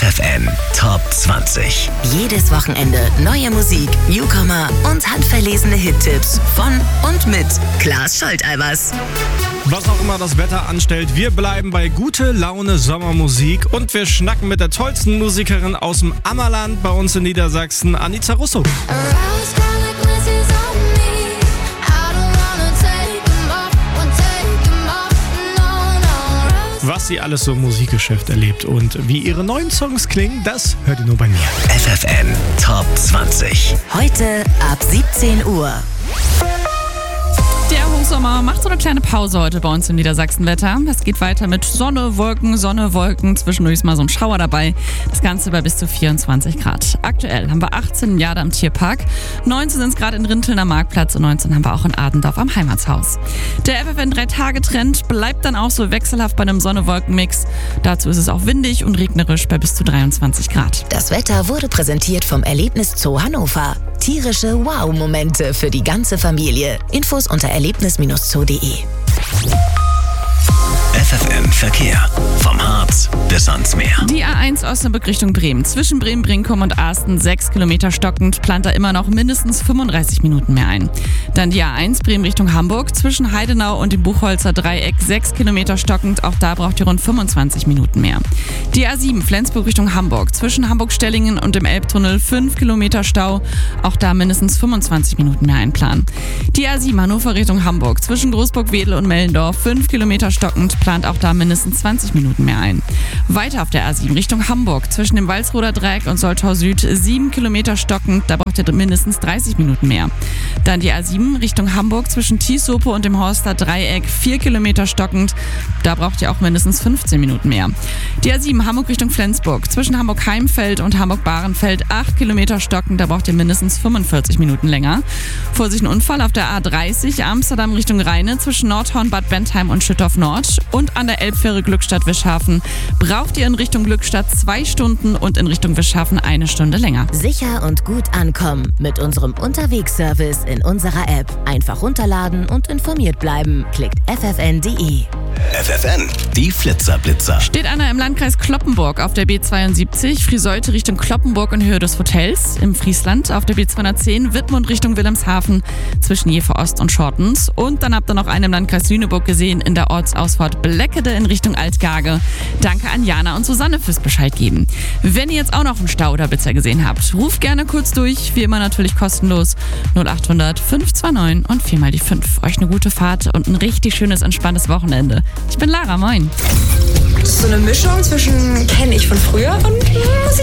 FFN Top 20. Jedes Wochenende neue Musik, Newcomer und handverlesene Hittipps von und mit Klaas Scholtalbers. Was auch immer das Wetter anstellt, wir bleiben bei gute Laune Sommermusik und wir schnacken mit der tollsten Musikerin aus dem Ammerland bei uns in Niedersachsen, Anita Russo. Was sie alles so im Musikgeschäft erlebt und wie ihre neuen Songs klingen, das hört ihr nur bei mir. FFN Top 20. Heute ab 17 Uhr. Der Hochsommer macht so eine kleine Pause heute bei uns im Niedersachsenwetter. Es geht weiter mit Sonne, Wolken. Zwischendurch ist mal so ein Schauer dabei. Das Ganze bei bis zu 24 Grad. Aktuell haben wir 18 Jahre am Tierpark, 19 sind es gerade in Rinteln am Marktplatz und 19 haben wir auch in Adendorf am Heimatshaus. Der FFN 3-Tage-Trend bleibt dann auch so wechselhaft bei einem Sonne-Wolken-Mix. Dazu ist es auch windig und regnerisch bei bis zu 23 Grad. Das Wetter wurde präsentiert vom Erlebnis Zoo Hannover. Tierische Wow-Momente für die ganze Familie. Infos unter erlebnis-zoo.de. FFN Verkehr. Vom Harz bis ans Meer. Die A1 Osnabrück Richtung Bremen. Zwischen Bremen-Brinkum und Asten 6 Kilometer stockend, plant da immer noch mindestens 35 Minuten mehr ein. Dann die A1 Bremen Richtung Hamburg. Zwischen Heidenau und dem Buchholzer Dreieck 6 Kilometer stockend, auch da braucht ihr rund 25 Minuten mehr. Die A7 Flensburg Richtung Hamburg. Zwischen Hamburg-Stellingen und dem Elbtunnel 5 Kilometer Stau, auch da mindestens 25 Minuten mehr einplanen. Die A7 Hannover Richtung Hamburg. Zwischen Großburg-Wedel und Mellendorf 5 Kilometer stockend, plant auch da mindestens 20 Minuten mehr ein. Weiter auf der A7 Richtung Hamburg. Zwischen dem Walsroder Dreieck und Soltau Süd 7 Kilometer stockend, da braucht ihr mindestens 30 Minuten mehr. Dann die A7 Richtung Hamburg zwischen Tiessope und dem Horster Dreieck 4 Kilometer stockend, da braucht ihr auch mindestens 15 Minuten mehr. Die A7 Hamburg Richtung Flensburg. Zwischen Hamburg-Heimfeld und Hamburg-Bahrenfeld 8 Kilometer stockend, da braucht ihr mindestens 45 Minuten länger. Vorsicht, ein Unfall auf der A30 Amsterdam Richtung Rheine zwischen Nordhorn, Bad Bentheim und Schüttorf Nord und an der Elbfähre Glückstadt-Wischhafen braucht ihr in Richtung Glückstadt 2 Stunden und in Richtung Wischhafen 1 Stunde länger. Sicher und gut ankommen mit unserem Unterwegsservice in unserer App. Einfach runterladen und informiert bleiben. Klickt ffn.de. FFN, die Flitzer-Blitzer. Steht einer im Landkreis Cloppenburg auf der B72, Frieseute Richtung Cloppenburg in Höhe des Hotels. Im Friesland auf der B210, Wittmund Richtung Wilhelmshaven zwischen Jever Ost und Schortens. Und dann habt ihr noch einen im Landkreis Lüneburg gesehen in der Ortsausfahrt Bleckede in Richtung Altgage. Danke an Jana und Susanne fürs Bescheid geben. Wenn ihr jetzt auch noch einen Stau oder Blitzer gesehen habt, ruft gerne kurz durch. Wie immer natürlich kostenlos 0800 529 und 4 mal die 5. Euch eine gute Fahrt und ein richtig schönes, entspanntes Wochenende. Ich bin Lara, moin. So eine Mischung zwischen kenne ich von früher und Musik.